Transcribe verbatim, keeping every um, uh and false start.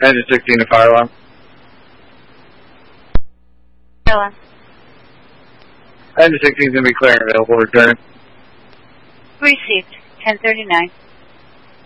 Engine sixteen to fire alarm. Fire alarm. Engine sixteen is going to be clear and available. Return. Received. ten thirty-nine.